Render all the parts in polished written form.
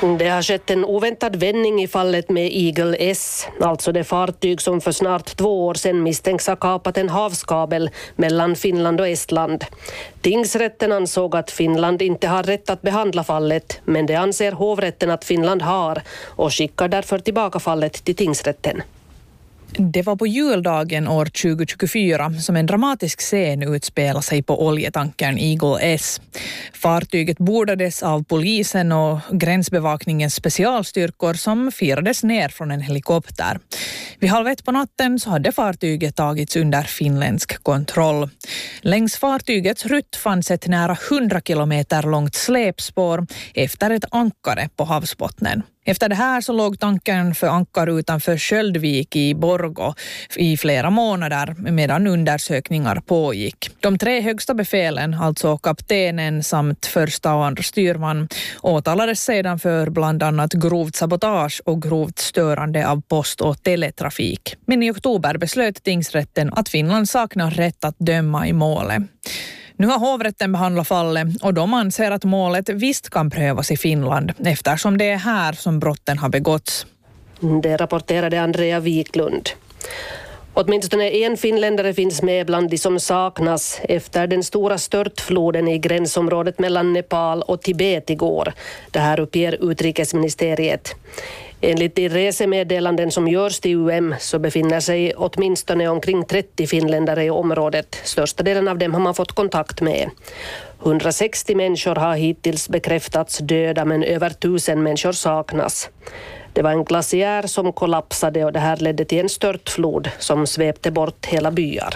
Det har skett en oväntad vändning i fallet med Eagle S, alltså det fartyg som för snart 2 år sedan misstänks ha kapat en havskabel mellan Finland och Estland. Tingsrätten ansåg att Finland inte har rätt att behandla fallet, men det anser hovrätten att Finland har och skickar därför tillbaka fallet till tingsrätten. Det var på juldagen år 2024 som en dramatisk scen utspelade sig på oljetankern Eagle S. Fartyget bordades av polisen och gränsbevakningens specialstyrkor som firades ner från en helikopter. Vid 1:30 på natten så hade fartyget tagits under finländsk kontroll. Längs fartygets rutt fanns ett nära 100 kilometer långt släpspår efter ett ankare på havsbottnen. Efter det här så låg tankern för ankar utanför Sköldvik i Borgå i flera månader medan undersökningar pågick. De 3 högsta befälen, alltså kaptenen samt första och andra styrman, åtalades sedan för bland annat grovt sabotage och grovt störande av post- och teletrafik. Men i oktober beslöt tingsrätten att Finland saknar rätt att döma i målet. Nu har hovrätten behandlat fallet och de anser att målet visst kan prövas i Finland eftersom det är här som brotten har begåtts. Det rapporterade Andrea Wiklund. Åtminstone en finländare finns med bland de som saknas efter den stora störtfloden i gränsområdet mellan Nepal och Tibet igår. Det här uppger utrikesministeriet. Enligt de resemeddelanden som görs till UM så befinner sig åtminstone omkring 30 finländare i området. Största delen av dem har man fått kontakt med. 160 människor har hittills bekräftats döda, men över 1000 människor saknas. Det var en glaciär som kollapsade och det här ledde till en störtflod som svepte bort hela byar.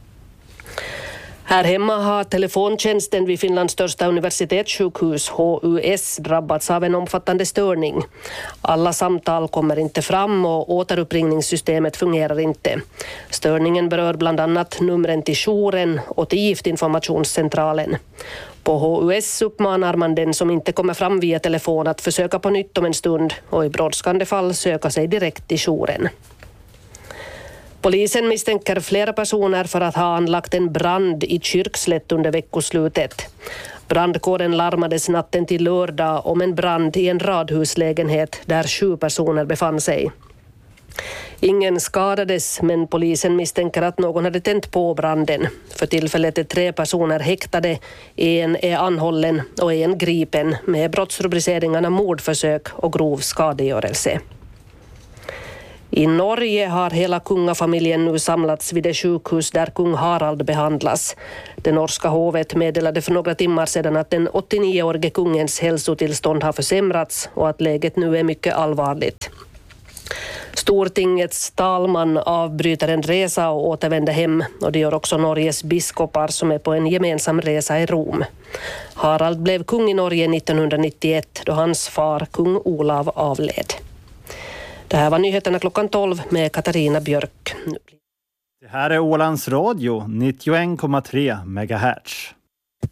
Här hemma har telefontjänsten vid Finlands största universitetssjukhus HUS drabbats av en omfattande störning. Alla samtal kommer inte fram och återuppringningssystemet fungerar inte. Störningen berör bland annat numren till jouren och till giftinformationscentralen. På HUS uppmanar man den som inte kommer fram via telefon att försöka på nytt om en stund och i brådskande fall söka sig direkt till jouren. Polisen misstänker flera personer för att ha anlagt en brand i Kyrkslätt under veckoslutet. Brandkåren larmades natten till lördag om en brand i en radhuslägenhet där 7 personer befann sig. Ingen skadades, men polisen misstänker att någon hade tänt på branden. För tillfället är 3 personer häktade, en är anhållen och en gripen med brottsrubriceringarna mordförsök och grov skadegörelse. I Norge har hela kungafamiljen nu samlats vid det sjukhus där kung Harald behandlas. Det norska hovet meddelade för några timmar sedan att den 89-årige kungens hälsotillstånd har försämrats och att läget nu är mycket allvarligt. Stortingets talman avbryter en resa och återvänder hem, och det gör också Norges biskopar som är på en gemensam resa i Rom. Harald blev kung i Norge 1991 då hans far kung Olav avled. Det här var nyheterna klockan 12 med Katarina Björk. Det här är Ålands Radio 91,3 MHz.